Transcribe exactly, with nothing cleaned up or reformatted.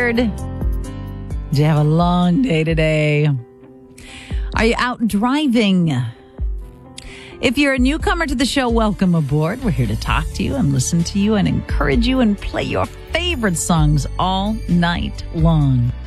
tired? Did you have a long day today? Are you out driving? If you're a newcomer to the show, welcome aboard. We're here to talk to you and listen to you and encourage you and play your favorite songs all night long.